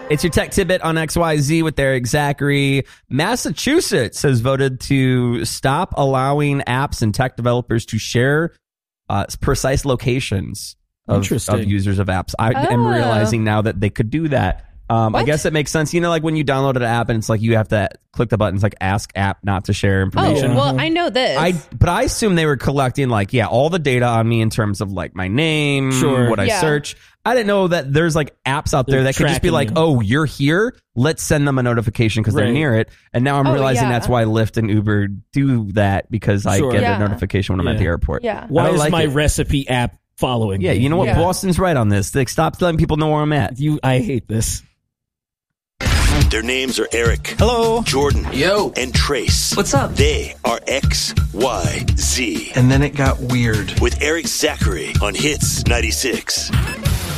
It's your tech tidbit on XYZ with Eric Zachary. Massachusetts has voted to stop allowing apps and tech developers to share precise locations of users of apps. I am realizing now that they could do that. I guess it makes sense. You know, like when you download an app and it's like you have to click the buttons like ask app not to share information. Oh, well, I know this. But I assume they were collecting like, all the data on me in terms of like my name, what I search. I didn't know that there's like apps out there that could just be like, oh, you're here. Let's send them a notification because they're near it. And now I'm realizing that's why Lyft and Uber do that because I get a notification when I'm at the airport. Yeah. Why is my recipe app following me? You know what? Boston's right on this. They stop letting people know where I'm at. I hate this. Their names are Eric. Hello. Jordan. Yo. And Trace. What's up? They are XYZ. And then it got weird. With Eric Zachary on Hits 96.